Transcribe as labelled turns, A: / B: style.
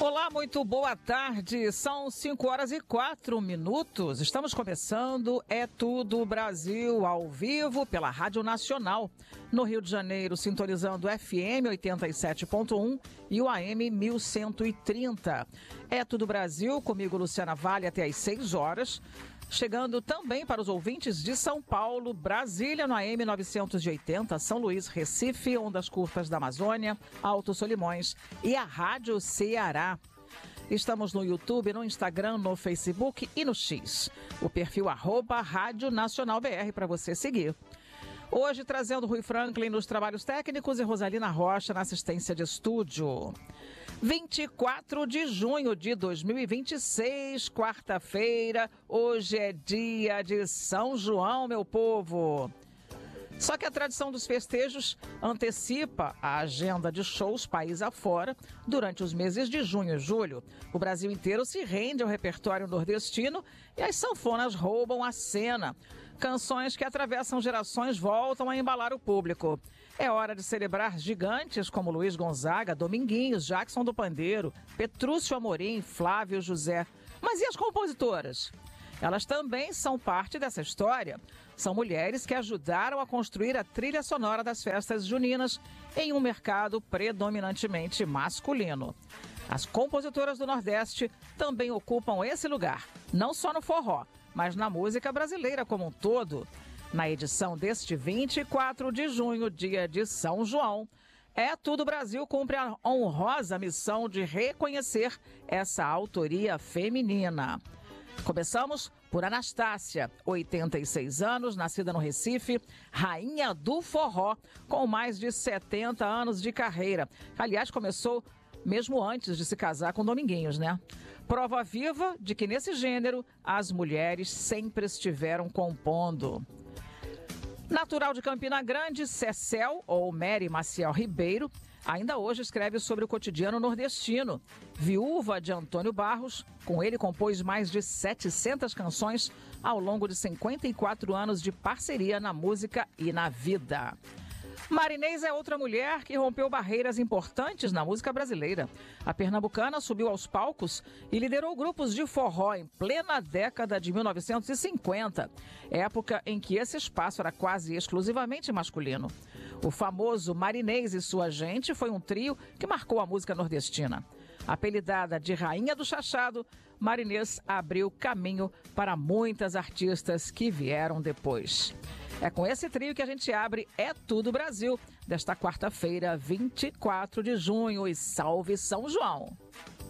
A: Olá, muito boa tarde. São 5h04. Estamos começando É Tudo Brasil, ao vivo pela Rádio Nacional. No Rio de Janeiro, sintonizando FM 87.1 e o AM 1130. É Tudo Brasil, comigo Luciana Vale, até às 6 horas. Chegando também para os ouvintes de São Paulo, Brasília no AM 980, São Luís, Recife, Ondas Curtas da Amazônia, Alto Solimões e a Rádio Ceará. Estamos no YouTube, no Instagram, no Facebook e no X. O perfil @Rádio Nacional BR para você seguir. Hoje trazendo Rui Franklin nos trabalhos técnicos e Rosalina Rocha na assistência de estúdio. 24 de junho de 2026, quarta-feira. Hoje é dia de São João, meu povo. Só que a tradição dos festejos antecipa a agenda de shows país afora durante os meses de junho e julho. O Brasil inteiro se rende ao repertório nordestino e as sanfonas roubam a cena. Canções que atravessam gerações voltam a embalar o público. É hora de celebrar gigantes como Luiz Gonzaga, Dominguinhos, Jackson do Pandeiro, Petrúcio Amorim, Flávio José. Mas e as compositoras? Elas também são parte dessa história. São mulheres que ajudaram a construir a trilha sonora das festas juninas em um mercado predominantemente masculino. As compositoras do Nordeste também ocupam esse lugar, não só no forró, mas na música brasileira como um todo. Na edição deste 24 de junho, dia de São João, É Tudo Brasil cumpre a honrosa missão de reconhecer essa autoria feminina. Começamos por Anastácia, 86 anos, nascida no Recife, rainha do forró, com mais de 70 anos de carreira. Aliás, começou mesmo antes de se casar com Dominguinhos, né? Prova viva de que nesse gênero as mulheres sempre estiveram compondo. Natural de Campina Grande, Cecel, ou Mary Maciel Ribeiro, ainda hoje escreve sobre o cotidiano nordestino. Viúva de Antônio Barros, com ele compôs mais de 700 canções ao longo de 54 anos de parceria na música e na vida. Marinês é outra mulher que rompeu barreiras importantes na música brasileira. A pernambucana subiu aos palcos e liderou grupos de forró em plena década de 1950, época em que esse espaço era quase exclusivamente masculino. O famoso Marinês e Sua Gente foi um trio que marcou a música nordestina. Apelidada de Rainha do Chachado, Marinês abriu caminho para muitas artistas que vieram depois. É com esse trio que a gente abre É Tudo Brasil, desta quarta-feira, 24 de junho. E salve São João!